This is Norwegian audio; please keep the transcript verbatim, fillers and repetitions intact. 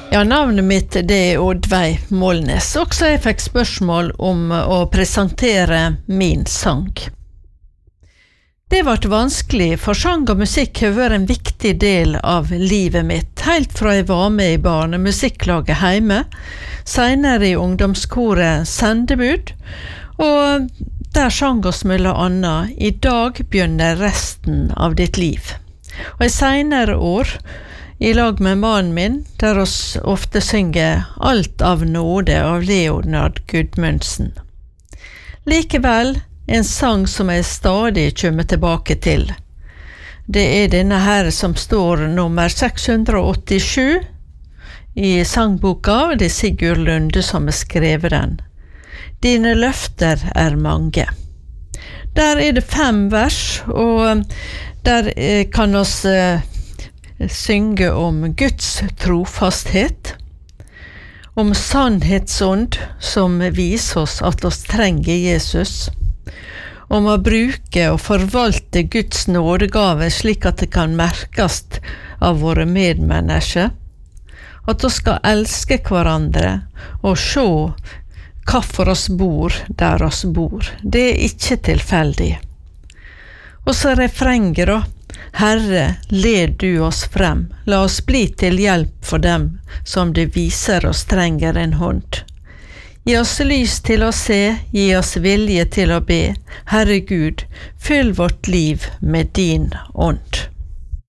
Ja, navnet mitt det er Oddveig Målnes. Også jeg fikk spørsmål om å presentere min sang. Det var vanskelig, for sang og musikk har vært en viktig del av livet mitt, helt fra jeg var med i barnemusikklaget hjemme, senere i ungdomskoret Sendebud, og der sang oss mellom annet «I dag begynner resten av ditt liv». Og i senere år, i lag med mannen min, der oss ofte synger «Alt av nåde» av Leonard Gudmundsen. Likevel en sang som jeg stadig kommer tilbake til. Det er denne her som står nummer seks hundre åttisju i sangboka, og det er Sigurd Lunde som har skrevet den. Dine løfter er mange. Der er det fem vers, og der kan oss synge om Guds trofasthet, om sannhetsånd som viser oss at oss trenger Jesus, om å bruke og forvalte Guds nådegave slik at det kan merkes av våre medmennesker, at vi skal elske hverandre og se hvorfor oss bor der oss bor. Det er ikke tilfeldig. Og så refrenger da, Herre, led du oss frem, la oss bli til hjelp for dem som du viser oss trenger en hånd. Gi oss lys til å se, gi oss vilje til å be. Herre Gud, fyll vårt liv med din ånd.